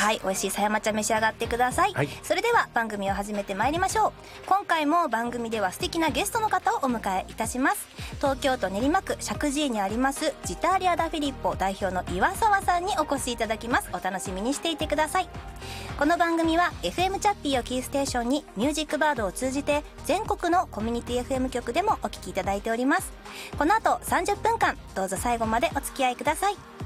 はい、美味しい狭山茶召し上がってください、はい、それでは番組を始めてまいりましょう。今回も番組では素敵なゲストの方をお迎えいたします。東京都練馬区石神井にありますジターリア・ダ・フィリッポ代表の岩沢さんにお越しいただきます。お楽しみにしていてください。この番組は FM チャッピーをキーステーションにミュージックバードを通じて全国のコミュニティ FM 局でもお聞きいただいております。この後30分間どうぞ最後までお付き合いください。